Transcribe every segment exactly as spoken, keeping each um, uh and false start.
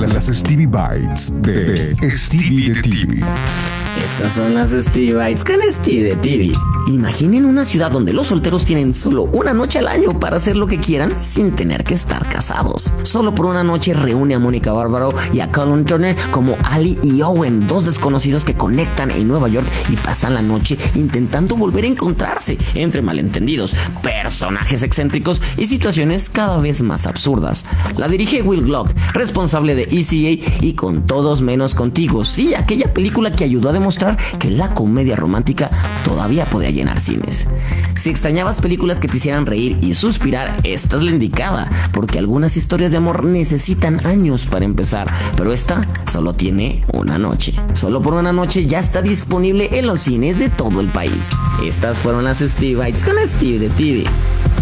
Las Stevie Bites de Stevie de T V. Estas son las Stevie Bites con Stevie de T V. Imaginen una ciudad donde los solteros tienen solo una noche al año para hacer lo que quieran sin tener que estar casados. Solo por una noche reúne a Mónica Bárbaro y a Colin Turner como Ali y Owen, dos desconocidos que conectan en Nueva York y pasan la noche intentando volver a encontrarse entre malentendidos, personajes excéntricos y situaciones cada vez más absurdas. La dirige Will Gluck, responsable de E C A y Con Todos Menos Contigo. Sí, aquella película que ayudó a demostrar que la comedia romántica todavía podía llenar cines. Si extrañabas películas que te hicieran reír y suspirar, esta es la indicada, porque algunas historias de amor necesitan años para empezar, pero esta solo tiene una noche. Solo por una noche ya está disponible en los cines de todo el país. Estas fueron las Stevie Bites con Stevie de T V.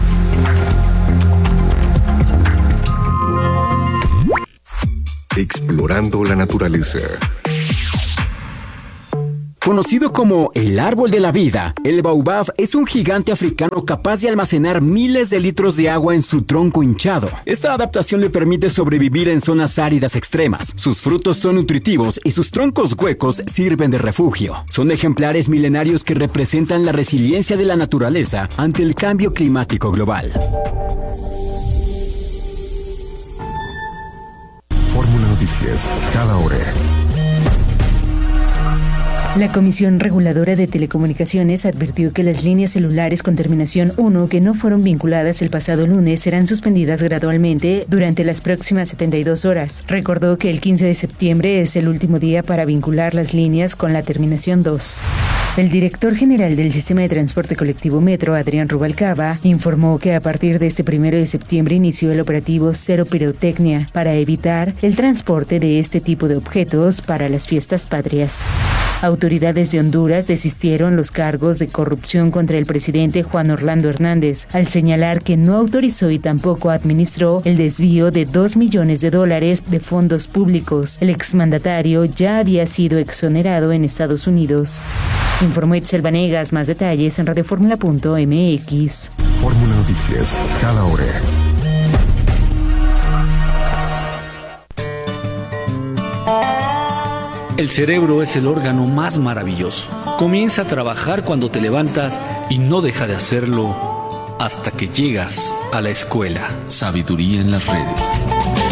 Explorando la naturaleza. Conocido como el árbol de la vida, el baobab es un gigante africano capaz de almacenar miles de litros de agua en su tronco hinchado. Esta adaptación le permite sobrevivir en zonas áridas extremas. Sus frutos son nutritivos y sus troncos huecos sirven de refugio. Son ejemplares milenarios que representan la resiliencia de la naturaleza ante el cambio climático global. Fórmula Noticias, cada hora. La Comisión Reguladora de Telecomunicaciones advirtió que las líneas celulares con terminación uno que no fueron vinculadas el pasado lunes serán suspendidas gradualmente durante las próximas setenta y dos horas. Recordó que el quince de septiembre es el último día para vincular las líneas con la terminación dos. El director general del Sistema de Transporte Colectivo Metro, Adrián Rubalcaba, informó que a partir de este primero de septiembre inició el operativo Cero Pirotecnia para evitar el transporte de este tipo de objetos para las fiestas patrias. Autoridades de Honduras desistieron los cargos de corrupción contra el presidente Juan Orlando Hernández, al señalar que no autorizó y tampoco administró el desvío de dos millones de dólares de fondos públicos. El exmandatario ya había sido exonerado en Estados Unidos. Informó Itzel Vanegas. Más detalles en radioformula punto m x. Fórmula Noticias, cada hora. El cerebro es el órgano más maravilloso. Comienza a trabajar cuando te levantas y no deja de hacerlo hasta que llegas a la escuela. Sabiduría en las redes.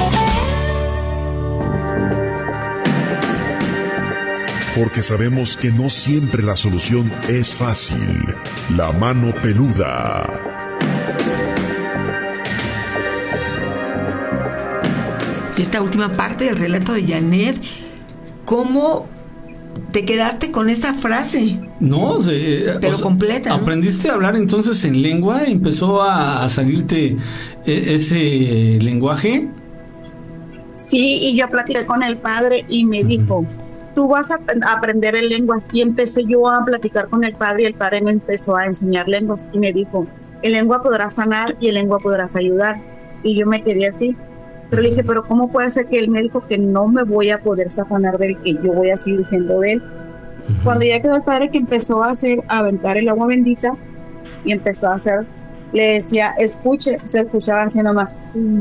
Porque sabemos que no siempre la solución es fácil. La mano peluda. Esta última parte del relato de Janet, ¿cómo te quedaste con esa frase? No, se, pero o sea, completa, ¿no? ¿Aprendiste a hablar entonces en lengua? ¿Empezó a, a salirte ese lenguaje? Sí, y yo platiqué con el padre y me uh-huh. dijo, tú vas a aprender en lenguas. Y empecé yo a platicar con el padre y el padre me empezó a enseñar lenguas y me dijo, en lengua podrás sanar y en lengua podrás ayudar. Y yo me quedé así. Pero le dije, pero ¿cómo puede ser que él me dijo que no me voy a poder zafanar de él, que yo voy a seguir siendo de él? Uh-huh. Cuando ya quedó el padre que empezó a hacer, a aventar el agua bendita y empezó a hacer, le decía, escuche, se escuchaba así nomás.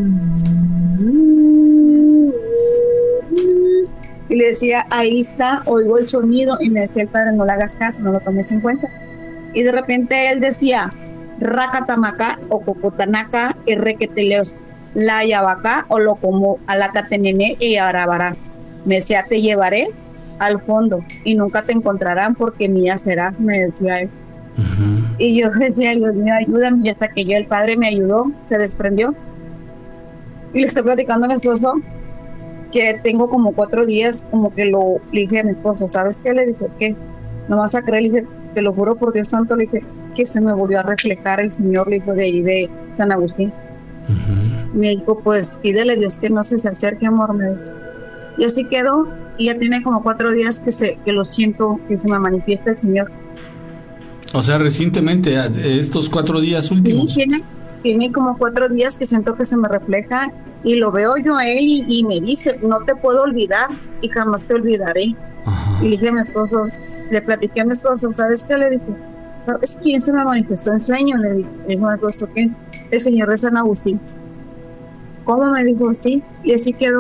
Y le decía, ahí está, oigo el sonido, y me decía el padre, no le hagas caso, no lo tomes en cuenta. Y de repente él decía, Racatamaca o Cocotanaca, Errequeteleos. La yabacá o lo como a la catenene y arabarás. Me decía, te llevaré al fondo y nunca te encontrarán porque mía serás, me decía él. Uh-huh. Y yo decía, Dios mío, ayúdame. Y hasta que yo, el padre me ayudó, se desprendió. Y le estoy platicando a mi esposo que tengo como cuatro días, como que lo le dije a mi esposo, ¿sabes qué? Le dije, ¿qué? No vas a creer, le dije, te lo juro por Dios santo, le dije, que se me volvió a reflejar el Señor, le dijo, de ahí de San Agustín. Uh-huh. Me dijo, pues pídele a Dios que no se, se acerque, amor, me dice. Y así quedó, y ya tiene como cuatro días que se que lo siento, que se me manifiesta el Señor. O sea, recientemente, estos cuatro días últimos. Sí, tiene, tiene como cuatro días que siento que se me refleja, y lo veo yo a él, y, y me dice, no te puedo olvidar, y jamás te olvidaré. Uh-huh. Y le dije a mi esposo, le platiqué a mi esposo, ¿sabes qué? Le dije, ¿sabes quién se me manifestó en sueño? Le dije, le dijo a mi esposo, ¿qué? El Señor de San Agustín. ¿Cómo? Me dijo, sí, y así quedó.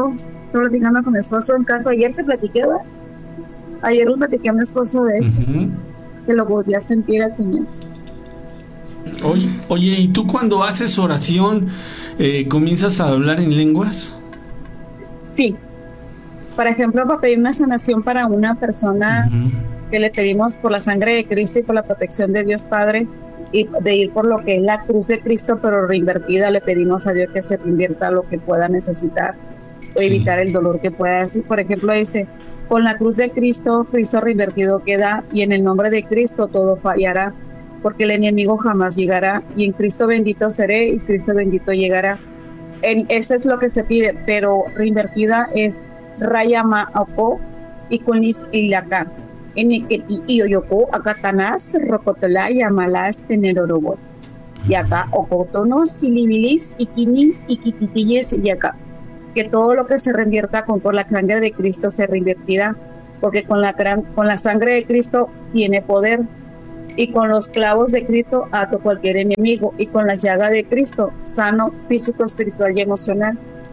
Estoy platicando con mi esposo en casa. Ayer te platiqué, ¿verdad? Ayer le platiqué a mi esposo de eso, uh-huh. que lo podía sentir al Señor. Oye, oye, ¿y tú cuando haces oración eh, comienzas a hablar en lenguas? Sí. Por ejemplo, para pedir una sanación para una persona, uh-huh. que le pedimos por la sangre de Cristo y por la protección de Dios Padre, y de ir por lo que es la cruz de Cristo, pero reinvertida, le pedimos a Dios que se reinvierta lo que pueda necesitar, o sí. evitar el dolor que pueda decir. Por ejemplo, dice, con la cruz de Cristo, Cristo reinvertido queda, y en el nombre de Cristo todo fallará, porque el enemigo jamás llegará, y en Cristo bendito seré, y Cristo bendito llegará. En, eso es lo que se pide, pero reinvertida es Rayama Oko y Kunis Ilaka. En Eketi y Oyoko, Akatanás, Rocotola, Yamalas, Tenerorobot. Y acá, Ocotonos, Silibilis, Iquinis, Iquititilles, y acá. Que todo lo que se reinvierta con por la sangre de Cristo se reinvertirá, porque con la, con la sangre de Cristo tiene poder, y con los clavos de Cristo ato cualquier enemigo, y con la llaga de Cristo sano físico, espiritual y emocional.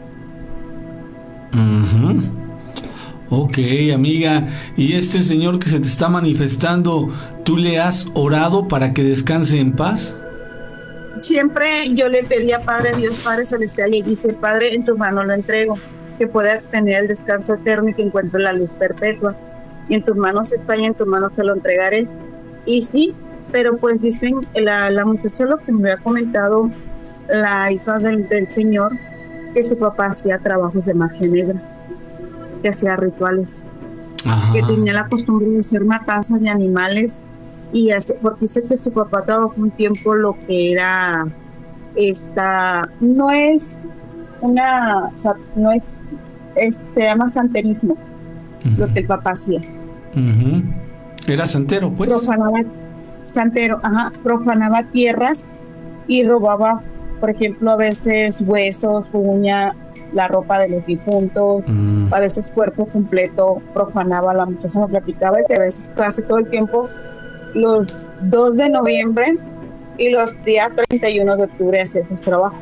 Uh-huh. Ok, amiga, y este señor que se te está manifestando, ¿tú le has orado para que descanse en paz? Siempre yo le pedí a Padre Dios, Padre Celestial, y dije, Padre, en tu mano lo entrego, que pueda tener el descanso eterno y que encuentre la luz perpetua. Y en tus manos está y en tus manos se lo entregaré. Y sí, pero pues dicen, la, la muchacha lo que me había comentado, la hija del, del señor, que su papá hacía trabajos de magia negra, que hacía rituales, Ajá. que tenía la costumbre de hacer matanzas de animales, y hace, porque dice que su papá trabajó un tiempo lo que era esta, no es una, o sea, no es, es se llama santerismo, uh-huh. lo que el papá hacía. Uh-huh. Era santero, pues. Profanaba, santero, ajá, profanaba tierras y robaba, por ejemplo, a veces huesos, uña, la ropa de los difuntos, mm. a veces cuerpo completo, profanaba. La muchacha me platicaba que a veces casi todo el tiempo, los dos de noviembre y los días treinta y uno de octubre hacía esos trabajos.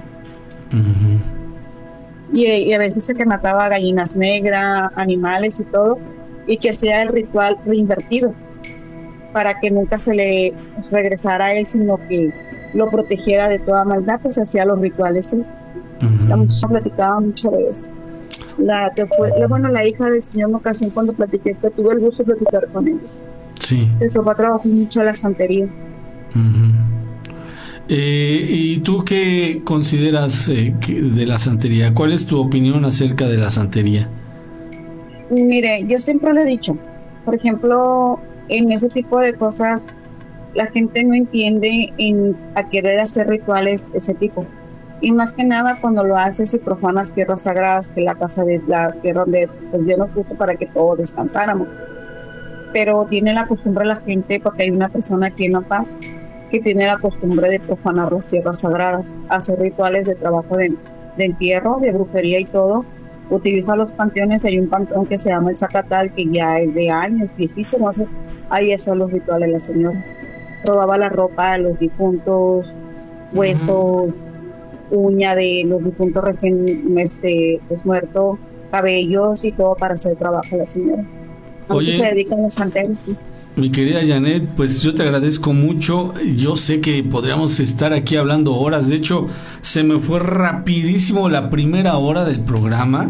Uh-huh. Y, y a veces se que mataba gallinas negras, animales y todo, y que hacía el ritual reinvertido para que nunca se le pues, regresara a él, sino que lo protegiera de toda maldad, pues hacía los rituales. ¿sí? Uh-huh. La muchacha platicaba mucho de eso. La que fue, la, bueno, la hija del señor en ocasión cuando platiqué, que tuve el gusto de platicar con ella. Sí. Eso va a trabajar mucho la santería. Uh-huh. Eh, ¿Y tú qué consideras eh, que de la santería? ¿Cuál es tu opinión acerca de la santería? Mire, yo siempre lo he dicho. Por ejemplo, en ese tipo de cosas, la gente no entiende en, a querer hacer rituales de ese tipo. Y más que nada cuando lo haces y profanas tierras sagradas, que la casa de la tierra donde pues, Dios nos puso para que todos descansáramos. Pero tiene la costumbre la gente, porque hay una persona aquí en La Paz que tiene la costumbre de profanar las tierras sagradas, hacer rituales de trabajo de, de entierro, de brujería y todo. Utiliza los panteones, hay un panteón que se llama el Zacatal, que ya es de años, viejísimo, hace, ahí hacen los rituales la señora. Robaba la ropa de los difuntos, huesos, uh-huh. uña de los difuntos recién este, pues, muertos, cabellos y todo para hacer trabajo la señora. Oye, se dedican los santeros. Mi querida Janet, pues yo te agradezco mucho. Yo sé que podríamos estar aquí hablando horas. De hecho, se me fue rapidísimo la primera hora del programa,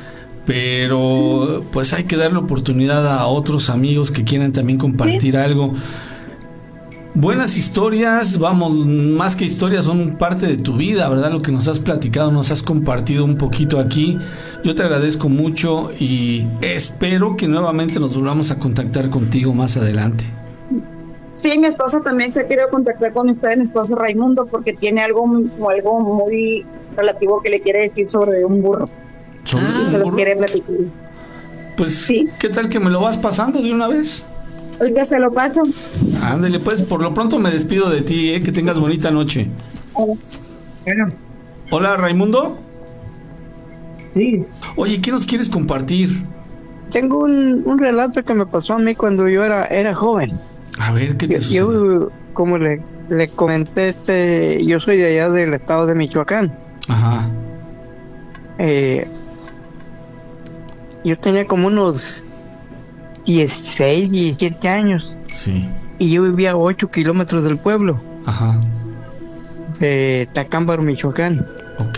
pero pues hay que darle oportunidad a otros amigos que quieran también compartir ¿Sí? algo. Buenas historias, vamos, más que historias, son parte de tu vida, ¿verdad? Lo que nos has platicado, nos has compartido un poquito aquí. Yo te agradezco mucho y espero que nuevamente nos volvamos a contactar contigo más adelante. Sí, mi esposo también se quiere contactar con usted, mi esposo Raimundo, porque tiene algo, algo muy relativo que le quiere decir sobre un burro. ¿Sobre ah, y se burro? Lo quiere platicar. Pues, ¿sí? ¿Qué tal que me lo vas pasando de una vez? Ahorita se lo paso. Ándale, pues, por lo pronto me despido de ti, ¿eh? Que tengas bonita noche. Bueno. Hola, Raimundo. Sí. Oye, ¿qué nos quieres compartir? Tengo un, un relato que me pasó a mí cuando yo era, era joven. A ver, ¿qué te yo, sucedió? Yo, como le, le comenté, este, yo soy de allá del estado de Michoacán. Ajá. Eh, yo tenía como unos dieciséis, diecisiete años. Sí. Y yo vivía a ocho kilómetros del pueblo. Ajá. De Tacámbaro, Michoacán. Ok.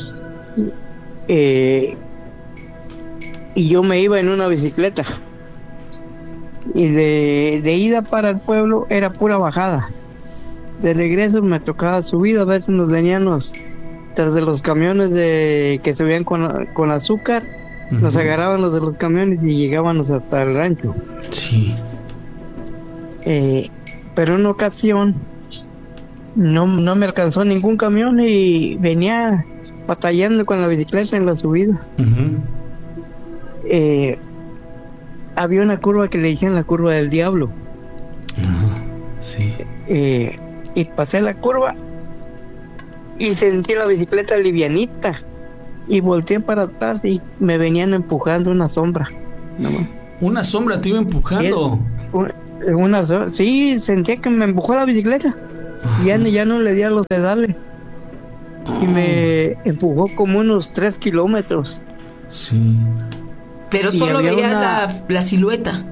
Eh, y yo me iba en una bicicleta. Y de, de ida para el pueblo era pura bajada. De regreso me tocaba subida. A veces nos venían los, tras de los camiones de que subían con, con azúcar. Uh-huh. Nos agarraban los de los camiones y llegábamos hasta el rancho. Sí. Eh, pero en una ocasión no, no me alcanzó ningún camión y venía batallando con la bicicleta en la subida. Uh-huh. Eh, había una curva que le decían la curva del diablo. Uh-huh. Sí. Eh, y pasé la curva y sentí la bicicleta livianita y volteé para atrás y me venían empujando una sombra. ¿No? Una sombra te iba empujando. Una, una, sí, sentía que me empujó la bicicleta. Uh-huh. Ya, ya no le di a los pedales. Uh-huh. Y me empujó como unos tres kilómetros. Sí. Pero y solo veías una... la, la silueta.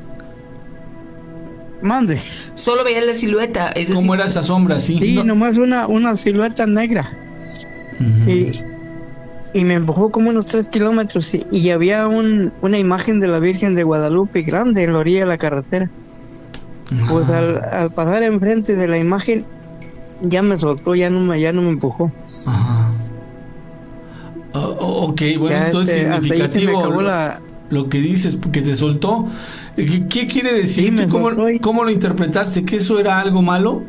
Mande. Solo veías la silueta. Es ¿Cómo decir, era esa sombra? Sí, sí no... nomás una, una silueta negra. Uh-huh. Y, y me empujó como unos tres kilómetros. Y, y había un, una imagen de la Virgen de Guadalupe grande en la orilla de la carretera. Uh-huh. Pues al, al pasar enfrente de la imagen, ya me soltó, ya no me, ya no me empujó. Ajá. Uh-huh. Oh, ok, bueno, ya esto este, es significativo lo, la... lo que dices, que te soltó. ¿Qué, qué quiere decir? Sí, ¿Cómo, y... ¿Cómo lo interpretaste? ¿Que eso era algo malo?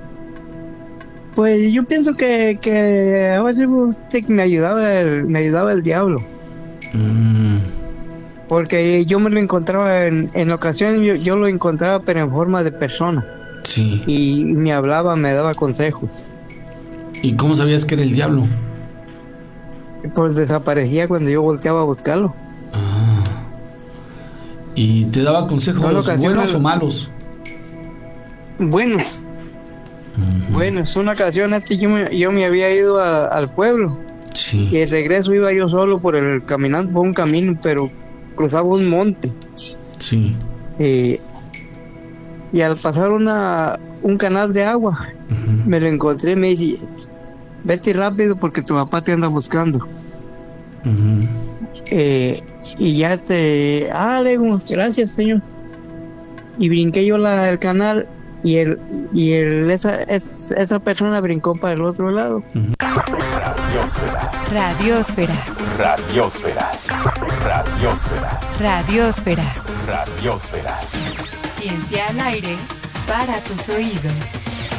Pues yo pienso que, que a veces me ayudaba el, me ayudaba el diablo. Mm. Porque yo me lo encontraba en, en ocasiones, yo, yo lo encontraba pero en forma de persona. Sí. Y me hablaba, me daba consejos. ¿Y cómo sabías que era el diablo? Pues desaparecía cuando yo volteaba a buscarlo. Ah. ¿Y te daba consejos no, buenos o malos? Buenos. Uh-huh. Buenos. Una ocasión antes yo me, yo me había ido a, al pueblo. Sí. Y de regreso iba yo solo por el caminando por un camino, pero cruzaba un monte. Sí. Eh, y al pasar una un canal de agua, uh-huh. me lo encontré y me dice: vete rápido porque tu papá te anda buscando. Uh-huh. Eh, y ya te... Ah, le digo, gracias, señor. Y brinqué yo la, el canal y el y el esa, es, esa persona brincó para el otro lado. Uh-huh. Radiósfera. Radiósfera. Radiósfera. Radiósfera. Radiósfera. Radiósfera. Ciencia al aire para tus oídos.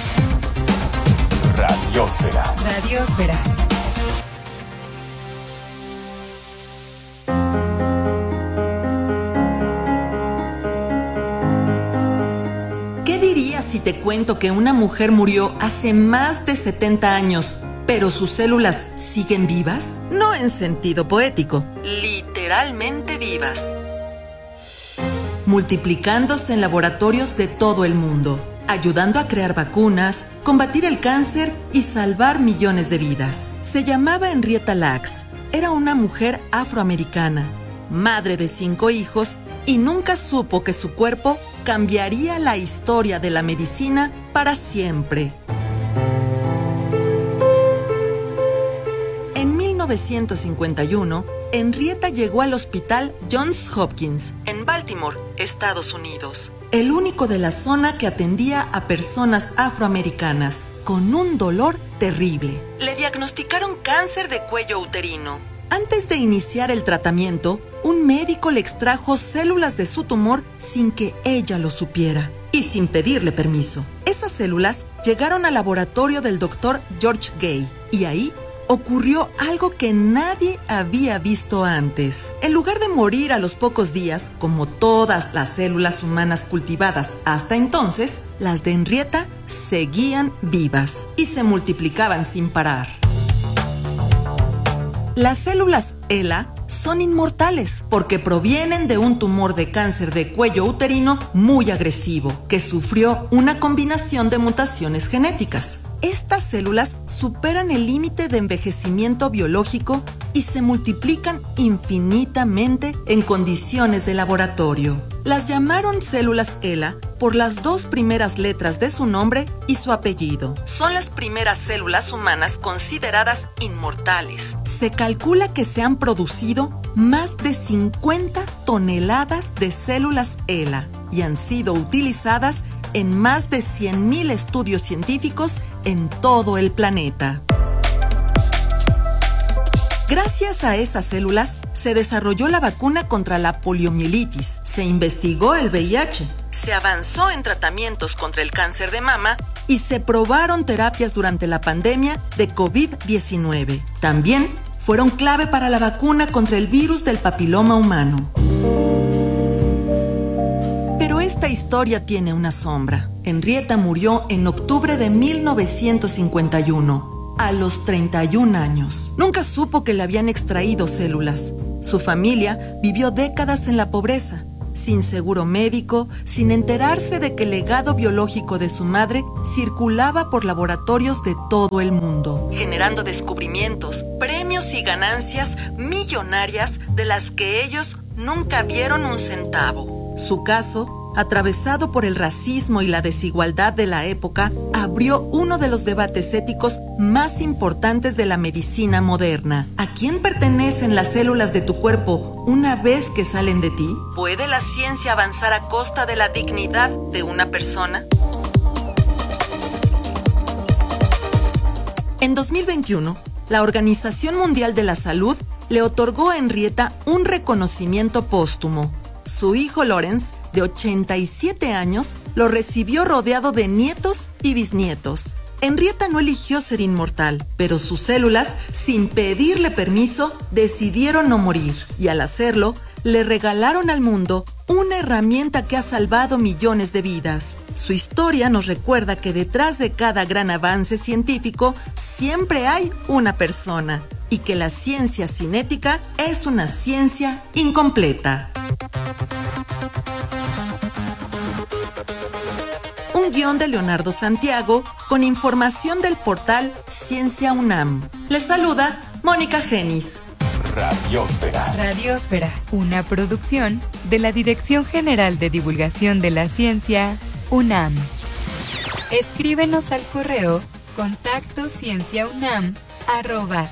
Radiósfera. Radiósfera. ¿Qué dirías si te cuento que una mujer murió hace más de setenta años, pero sus células siguen vivas? No en sentido poético, literalmente vivas. Multiplicándose en laboratorios de todo el mundo, ayudando a crear vacunas, combatir el cáncer y salvar millones de vidas. Se llamaba Henrietta Lacks. Era una mujer afroamericana, madre de cinco hijos, y nunca supo que su cuerpo cambiaría la historia de la medicina para siempre. En mil novecientos cincuenta y uno, Henrietta llegó al hospital Johns Hopkins, en Baltimore, Estados Unidos, el único de la zona que atendía a personas afroamericanas con un dolor terrible. Le diagnosticaron cáncer de cuello uterino. Antes de iniciar el tratamiento, un médico le extrajo células de su tumor sin que ella lo supiera y sin pedirle permiso. Esas células llegaron al laboratorio del doctor George Gay y ahí ocurrió algo que nadie había visto antes. En lugar de morir a los pocos días, como todas las células humanas cultivadas hasta entonces, las de Henrietta seguían vivas y se multiplicaban sin parar. Las células E L A son inmortales porque provienen de un tumor de cáncer de cuello uterino muy agresivo que sufrió una combinación de mutaciones genéticas. Estas células superan el límite de envejecimiento biológico y se multiplican infinitamente en condiciones de laboratorio. Las llamaron células ELA por las dos primeras letras de su nombre y su apellido. Son las primeras células humanas consideradas inmortales. Se calcula que se han producido más de cincuenta toneladas de células ELA y han sido utilizadas en más de cien mil estudios científicos en todo el planeta. Gracias a esas células se desarrolló la vacuna contra la poliomielitis, se investigó el V I H, se avanzó en tratamientos contra el cáncer de mama y se probaron terapias durante la pandemia de COVID diecinueve. También fueron clave para la vacuna contra el virus del papiloma humano. Pero esta historia tiene una sombra. Henrietta murió en octubre de mil novecientos cincuenta y uno. A los treinta y un años. Nunca supo que le habían extraído células. Su familia vivió décadas en la pobreza, sin seguro médico, sin enterarse de que el legado biológico de su madre circulaba por laboratorios de todo el mundo, generando descubrimientos, premios y ganancias millonarias de las que ellos nunca vieron un centavo. Su caso, atravesado por el racismo y la desigualdad de la época, abrió uno de los debates éticos más importantes de la medicina moderna. ¿A quién pertenecen las células de tu cuerpo una vez que salen de ti? ¿Puede la ciencia avanzar a costa de la dignidad de una persona? En dos mil veintiuno, la Organización Mundial de la Salud le otorgó a Henrietta un reconocimiento póstumo. Su hijo Lawrence, de ochenta y siete años, lo recibió rodeado de nietos y bisnietos. Henrietta no eligió ser inmortal, pero sus células, sin pedirle permiso, decidieron no morir. Y al hacerlo, le regalaron al mundo una herramienta que ha salvado millones de vidas. Su historia nos recuerda que detrás de cada gran avance científico siempre hay una persona y que la ciencia sin ética es una ciencia incompleta. Un guión de Leonardo Santiago con información del portal Ciencia UNAM. Les saluda Mónica Genis. Radiósfera. Radiósfera, una producción de la Dirección General de Divulgación de la Ciencia, UNAM. Escríbenos al correo contacto cienciaunam arroba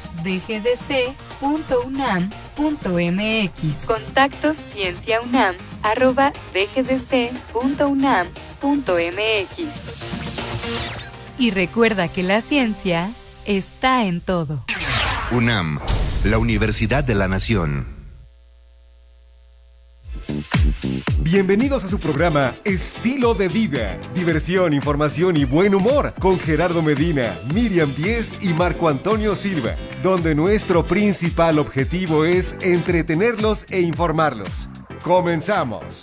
dgdc.unam.mx. Contacto cienciaunam arroba dgdc.unam.mx. Y recuerda que la ciencia está en todo. UNAM, la Universidad de la Nación. Bienvenidos a su programa Estilo de Vida. Diversión, información y buen humor con Gerardo Medina, Miriam Díez y Marco Antonio Silva, donde nuestro principal objetivo es entretenerlos e informarlos. ¡Comenzamos!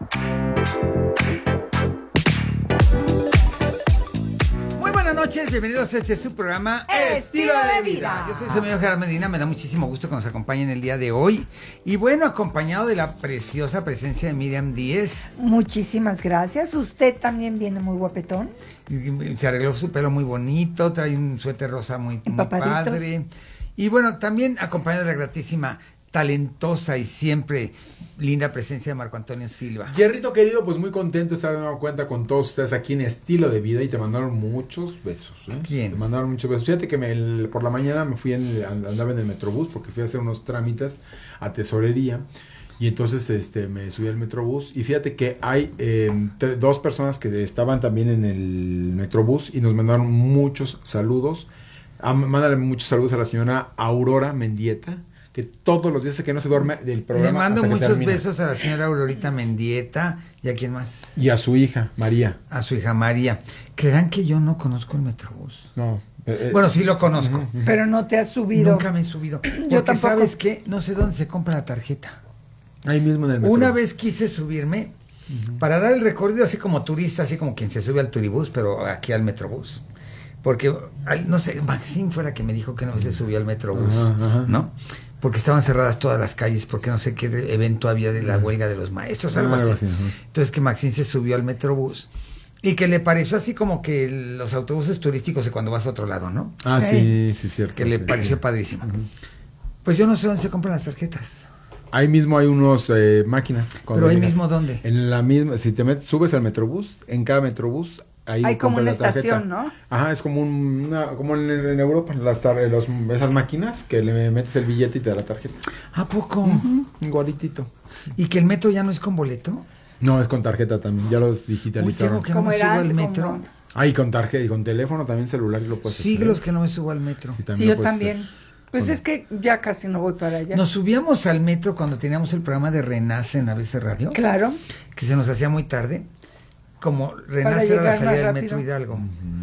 Buenas noches, bienvenidos a este su programa Estilo de Vida. Yo soy su amigo Gerardo Medina, me da muchísimo gusto que nos acompañen el día de hoy. Y bueno, acompañado de la preciosa presencia de Miriam Díez. Muchísimas gracias, usted también viene muy guapetón. Se arregló su pelo muy bonito, trae un suéter rosa muy, muy padre. Y bueno, también acompañado de la gratísima, talentosa y siempre linda presencia de Marco Antonio Silva. Jerrito querido, pues muy contento de estar dando cuenta con todos ustedes aquí en Estilo de Vida y te mandaron muchos besos. ¿eh? ¿Quién? Te mandaron muchos besos. Fíjate que me, el, por la mañana me fui en el, andaba en el Metrobús porque fui a hacer unos trámites a tesorería y entonces este me subí al Metrobús y fíjate que hay eh, t- dos personas que estaban también en el Metrobús y nos mandaron muchos saludos. Ah, mándale muchos saludos a la señora Aurora Mendieta, que todos los días que no se duerme del programa. Le mando hasta que muchos termina. besos a la señora Aurorita Mendieta y a quién más. Y a su hija, María. A su hija María. ¿Creerán que yo no conozco el Metrobús? No. Eh, bueno, sí lo conozco. Uh-huh. Pero no te has subido. Nunca me he subido. Yo Porque tampoco. ¿sabes qué? No sé dónde se compra la tarjeta. Ahí mismo en el Metrobús. Una vez quise subirme uh-huh. para dar el recorrido así como turista, así como quien se sube al turibús, pero aquí al Metrobús. Porque, no sé, Maxine fue la que me dijo que no se subió al Metrobús, uh-huh, uh-huh. ¿no? porque estaban cerradas todas las calles, porque no sé qué evento había de la huelga de los maestros, algo Ah, algo así. así, ajá. Entonces que Maxine se subió al Metrobús y que le pareció así como que los autobuses turísticos de cuando vas a otro lado, ¿no? Ah, sí, sí, cierto. Que le sí, pareció sí. padrísimo. Pues yo no sé dónde se compran las tarjetas. Ahí mismo hay unos eh, máquinas. cuando ¿Pero ahí llegas. mismo dónde? En la misma, si te metes, subes al Metrobús, en cada Metrobús ahí Hay como compras una la tarjeta. estación, ¿no? Ajá, es como un, una, como en, en Europa, las tar- los, esas máquinas que le metes el billete y te da la tarjeta. ¿A poco? Uh-huh, igualitito. ¿Y que el metro ya no es con boleto? No, es con tarjeta también, ya los Uy, digitalizaron. tengo que no me subo al metro. como- Ah, y con tarjeta y con teléfono también celular lo puedes Siglos hacer. que no me subo al metro. Sí, Sí, lo yo puedes también. hacer. Pues Con- es que ya casi no voy para allá. Nos subíamos al metro cuando teníamos el programa de Renace en A B C Radio. Claro. Que se nos hacía muy tarde. Como Para Renace era la llegar salida más del rápido. metro Hidalgo.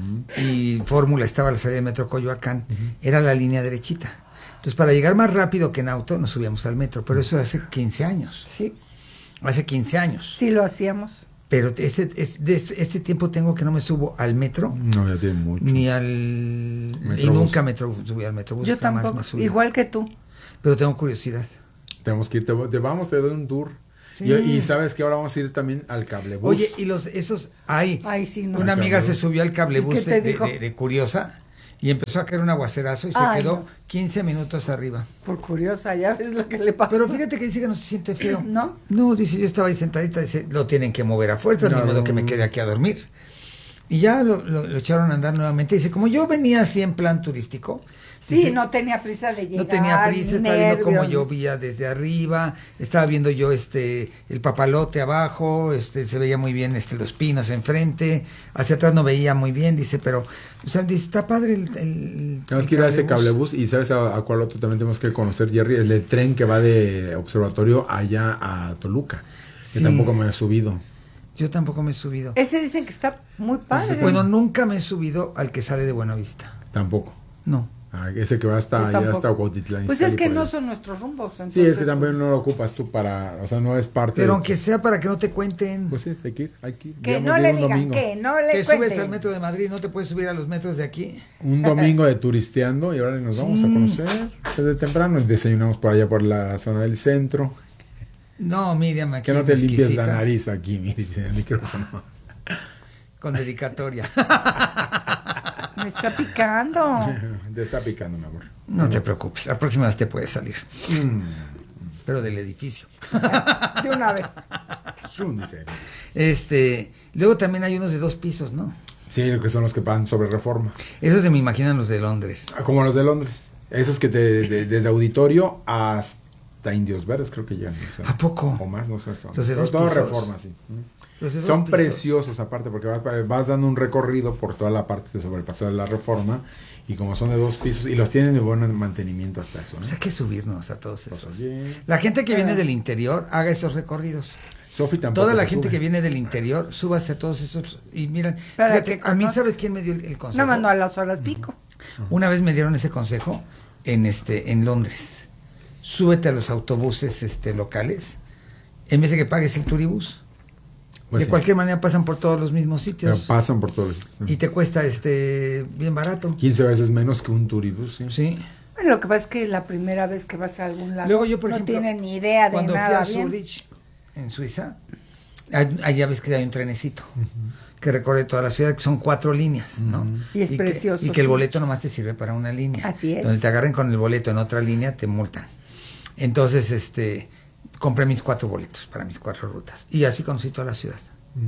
Y Fórmula estaba a la salida del metro Coyoacán. Era la línea derechita. Entonces, para llegar más rápido que en auto, nos subíamos al metro. Pero eso hace quince años. Sí. Hace quince años. Sí lo hacíamos. Pero ese, es, de ese, este tiempo tengo que no me subo al metro. No, ya tiene mucho. Ni al... Y Metrobús. nunca me tro- subí al metrobús. Yo jamás tampoco. me subí. Igual que tú. Pero tengo curiosidad. Tenemos que ir, te, te vamos, te doy un tour. Sí. Y, y sabes que ahora vamos a ir también al cablebús. Oye, y los esos... Ay, Ay, sí, no. una Al amiga se cablebús. subió al ¿Y cablebús qué de, te de- dijo? de- de curiosa y empezó a caer un aguacerazo y se Ay, quedó no. quince minutos arriba. Por curiosa, ya ves lo que le pasa. Pero fíjate que dice que no se siente feo. ¿No? No, dice, yo estaba ahí sentadita, dice, lo tienen que mover a fuerza, No, ni modo no. que me quede aquí a dormir. Y ya lo, lo- lo echaron a andar nuevamente. Dice, como yo venía así en plan turístico, Sí, dice, no tenía prisa de llegar. no tenía prisa, ni estaba viendo cómo nervios. llovía desde arriba, estaba viendo yo este el papalote abajo, este se veía muy bien este los pinos enfrente, hacia atrás no veía muy bien, dice, pero o sea, dice, está padre el, el Tenemos el que ir a ese cablebús. cablebús y ¿sabes a, a cuál otro también tenemos que conocer, Jerry? El de tren que va de Observatorio allá a Toluca, que Sí. tampoco me he subido. Yo tampoco me he subido. Ese dicen que está muy padre. Bueno, nunca me he subido al que sale de Buenavista. Tampoco. No. Ah, ese que va hasta Yo allá tampoco. hasta Cuautitlán. Pues Izcalli, es que por no ahí. son nuestros rumbos. Sí, entonces, es que también no lo ocupas tú para, o sea, no es parte Pero de- aunque sea para que no te cuenten. Pues sí, hay que ir, hay que ir. Que Digamos, no ir le un digan, domingo. que no le Te cuenten. subes al metro de Madrid, no te puedes subir a los metros de aquí. Un domingo de turisteando y ahora nos vamos Sí. a conocer desde temprano. Desayunamos por allá por la zona del centro. No, Miriam, aquí Que no te es limpies exquisita, la nariz aquí, mire, en el micrófono. con dedicatoria. Me está picando. Te está picando, mi amor. No te preocupes, la próxima vez te puede salir. Mm. Pero del edificio. De una vez. Su miseria. Este, luego también hay unos de dos pisos, ¿no? Sí, que son los que van sobre reforma. Esos se me imaginan los de Londres. Ah, como los de Londres. Esos que te, de- desde auditorio hasta Indios Verdes creo que llegan. o sea, ¿A poco? O más, no sé. Son, Los de dos todo pisos. reforma, sí. Los de dos Son pisos. preciosos aparte porque vas, vas dando un recorrido por toda la parte sobre el paseo de la reforma y como son de dos pisos y los tienen de buen mantenimiento hasta eso. ¿no? Pues hay que subirnos a todos esos. Pues, oye, La gente que viene del interior haga esos recorridos. Sofi tampoco Toda la se gente sube. que viene del interior, súbase a todos esos. Y miren, Para fíjate, que a mí, conozca. ¿sabes quién me dio el, el consejo? Nada más no a las horas pico. Una vez me dieron ese consejo en este en Londres. Súbete a los autobuses este locales en vez de que pagues el turibús. Pues de sí. cualquier manera pasan por todos los mismos Pero sitios. pasan por todos los... Y te cuesta este bien barato. quince veces menos que un turibús, sí. Sí. Bueno, lo que pasa es que la primera vez que vas a algún lado Luego yo, por no ejemplo, tienen ni idea de Cuando nada. fui a bien. Zurich, en Suiza, hay- allá ves que hay un trenecito que recorre toda la ciudad, que son cuatro líneas, ¿no? Y es que- precioso, y que el sí. boleto nomás te sirve para una línea. Así es. Donde te agarren con el boleto en otra línea, te multan. Entonces, este, compré mis cuatro boletos para mis cuatro rutas. Y así conocí toda la ciudad.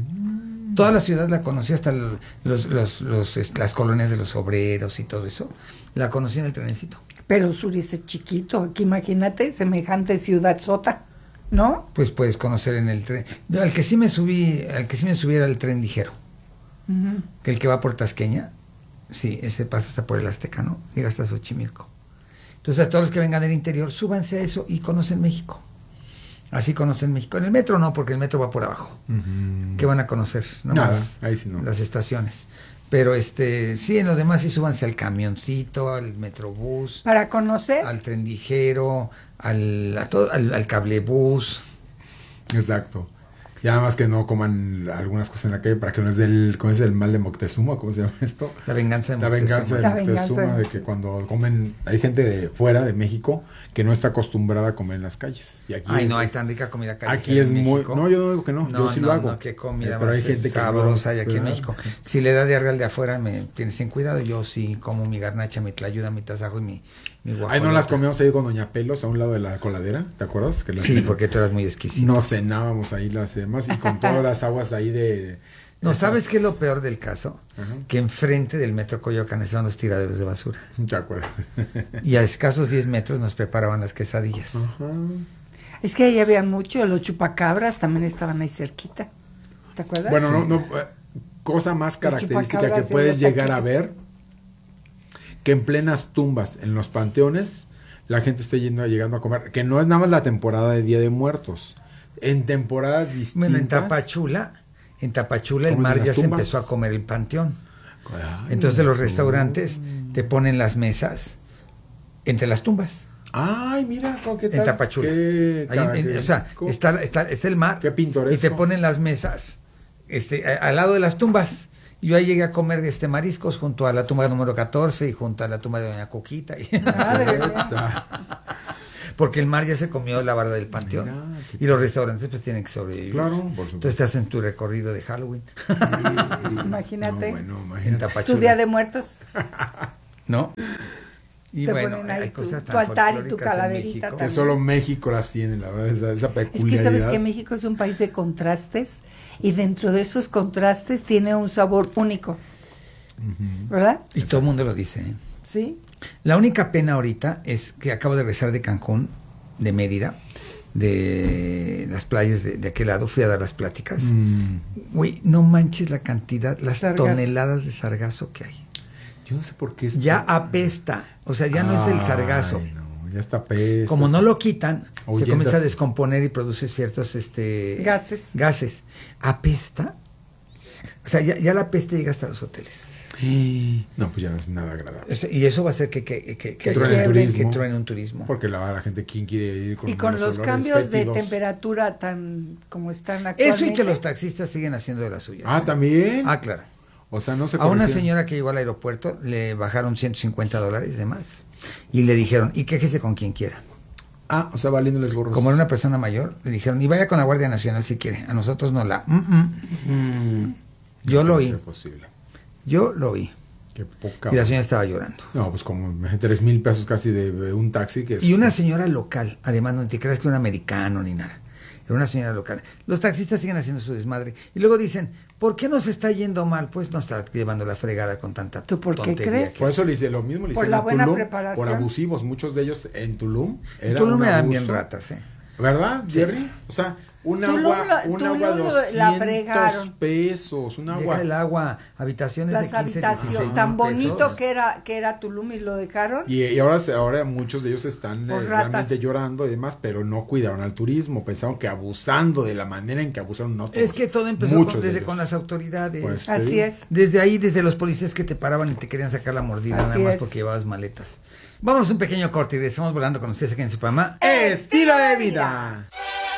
Toda la ciudad la conocí, hasta el- los, los, los, es- las colonias de los obreros y todo eso. La conocí en el trenecito. Pero Zurich es chiquito. Aquí imagínate, semejante ciudad sota, ¿no? Pues puedes conocer en el tren. Yo, al que sí me subí, al que sí me subí era el tren ligero. Ujú. Que el que va por Tasqueña, sí, ese pasa hasta por el Azteca, ¿no? Llega hasta Xochimilco. Entonces, a todos los que vengan del interior, súbanse a eso y conocen México. Así conocen México. En el metro no, porque el metro va por abajo. Ujú. ¿Qué van a conocer? Nada, Nomás ahí sí no. las estaciones. Pero este, sí, en lo demás sí súbanse al camioncito, al metrobús, Para conocer. al tren ligero, al, a todo, al, al cablebús. Exacto. Y nada más que no coman algunas cosas en la calle para que no es del, ¿cómo es el mal de Moctezuma? ¿Cómo se llama esto? La venganza de La venganza de La Moctezuma, venganza. de que cuando comen, hay gente de fuera de México que no está acostumbrada a comer en las calles. Y aquí Ay, es, no, hay tan rica comida callejera aquí es en muy, México. no, yo no digo que no, No, yo sí no, lo hago. no, qué comida Eh, pero más hay gente que sabrosa no, hay aquí en ¿verdad? México. Si le da diarrea al de afuera, me tienes sin cuidado. Yo sí como mi garnacha, mi tlayuda, mi tasajo y mi, mi guajolote. Ay, no las comíamos ahí con Doña Pelos a un lado de la coladera, ¿te acuerdas? Que las- Sí, porque tú eras muy exquisito. Nos cenábamos ahí las demás y con todas las aguas ahí de... No, esas- ¿sabes qué es lo peor del caso? Ajá. Que enfrente del metro Coyoacán estaban los tiraderos de basura. ¿Te acuerdas? Y a escasos diez metros nos preparaban las quesadillas. Ajá. Es que ahí había mucho, los chupacabras también estaban ahí cerquita. ¿Te acuerdas? Bueno, no, Sí. no, eh, cosa más característica que chupacabras de puedes los llegar a taquitos. ver, que en plenas tumbas, en los panteones, la gente esté yendo, llegando a comer, que no es nada más la temporada de Día de Muertos, en temporadas distintas. Bueno, en Tapachula, en Tapachula el ¿Comen en mar las ya se tumbas? empezó a comer el panteón. Ay, Entonces los no. restaurantes te ponen las mesas entre las tumbas. Ay, mira, ¿cómo que tal? En Tapachula. Qué Ahí en- en- o sea, característico. está, está, está el mar Qué pintoresco. y te ponen las mesas este, a- al lado de las tumbas. Yo ahí llegué a comer este mariscos junto a la tumba número catorce y junto a la tumba de Doña Coquita. y- Porque el mar ya se comió la barda del panteón. Mira, qué y los restaurantes pues tienen que sobrevivir. Claro, por supuesto. Entonces te hacen tu recorrido de Halloween. Imagínate. No, bueno, En imagínate. Tapachula. Tu Día de Muertos. ¿No? Y Te bueno, ponen ahí hay tu- cosas tu tan altar y tu folclóricas en calaverita México. también. Que solo México las tiene, la verdad, esa, esa Es que peculiaridad. sabes que México es un país de contrastes y dentro de esos contrastes tiene un sabor único. ¿Verdad? Y todo el mundo lo dice. ¿eh? Sí. La única pena ahorita es que acabo de regresar de Cancún, de Mérida, de las playas de, de aquel lado, fui a dar las pláticas. Mm. Güey, no manches la cantidad, las Sargazo. toneladas de sargazo que hay. Yo no sé por qué. esto- Ya apesta, o sea, ya no es el sargazo. Ay, no, ya está pesta. Como no lo quitan, se Ahuyentas. comienza a descomponer y produce ciertos este Gases. gases. Apesta. O sea, ya, ya la peste llega hasta los hoteles. No, pues ya no es nada agradable. Este, Y eso va a hacer que, que, que, que, Que haya- truene el turismo. que truene un turismo. Porque la, la gente, ¿quién quiere ir con Y con malos los olores cambios de fétidos? temperatura tan como están actualmente. Eso y que los taxistas siguen haciendo de las suyas. Ah, ¿también? Ah, claro. O sea, no se A una corrigieron. señora que llegó al aeropuerto le bajaron ciento cincuenta dólares de más. Y le dijeron, y quéjese con quien quiera. Ah, o sea, valiéndoles gorros. Como era una persona mayor, le dijeron, y vaya con la Guardia Nacional si quiere. A nosotros no la... Mm, mm. Mm. Yo lo puede oí. ser posible. Yo lo oí. Qué poca. Y la señora estaba llorando. No, pues como tres mil pesos casi de, de un taxi que es... Y una señora local, además no te creas que un americano ni nada. Era una señora local. Los taxistas siguen haciendo su desmadre. Y luego dicen, ¿por qué nos está yendo mal? Pues no está llevando la fregada con tanta ¿Tú por qué tontería crees? que- Por eso le hice lo mismo, le Por hicieron la en buena Tulum, preparación. por abusivos, muchos de ellos en Tulum. Era Tú no un me dan abuso. bien ratas, ¿eh? ¿Verdad, Sí. Jerry? O sea, un Tulum agua, la- un Tulum agua lo- doscientos la fregaron. pesos, un Deja agua. el agua, habitaciones Las de quince, dieciséis habitaciones, mil tan bonito pesos. que era que era Tulum y lo dejaron. Y, y ahora, se- ahora muchos de ellos están eh, Por ratas. realmente llorando y demás, pero no cuidaron al turismo. Pensaron que abusando de la manera en que abusaron, no todos. Es que todo empezó Muchos con- de desde ellos. con las autoridades. Pues, te Así digo. es. Desde ahí, desde los policías que te paraban y te querían sacar la mordida, Así nada más es. porque llevabas maletas. Vamos a un pequeño corte y regresamos volando con ustedes aquí en su programa. Estilo de vida.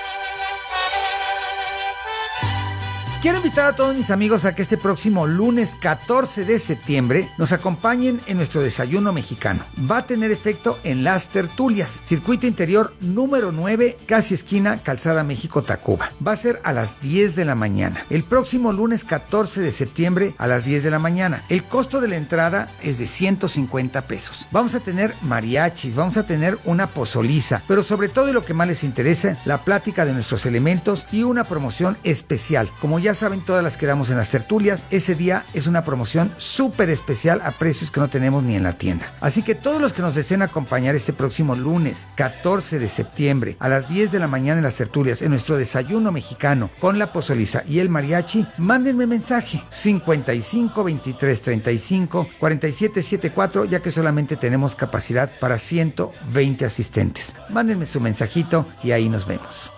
Quiero invitar a todos mis amigos a que este próximo lunes catorce de septiembre nos acompañen en nuestro desayuno mexicano. Va a tener efecto en Las Tertulias, circuito interior número nueve, casi esquina Calzada México-Tacuba. Va a ser a las diez de la mañana. El próximo lunes catorce de septiembre a las diez de la mañana. El costo de la entrada es de ciento cincuenta pesos. Vamos a tener mariachis, vamos a tener una pozoliza, pero sobre todo y lo que más les interesa, la plática de nuestros elementos y una promoción especial. Como ya saben, todas las que damos en las tertulias, ese día es una promoción súper especial a precios que no tenemos ni en la tienda. Así que todos los que nos deseen acompañar este próximo lunes catorce de septiembre a las diez de la mañana en las tertulias, en nuestro desayuno mexicano con la pozoliza y el mariachi, mándenme mensaje cincuenta y cinco, veintitrés, treinta y cinco, cuarenta y siete, setenta y cuatro, ya que solamente tenemos capacidad para ciento veinte asistentes. Mándenme su mensajito y ahí nos vemos.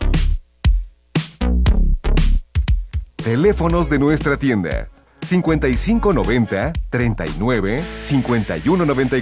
Teléfonos de nuestra tienda cincuenta y cinco noventa, treinta y nueve, cincuenta y uno noventa y cuatro.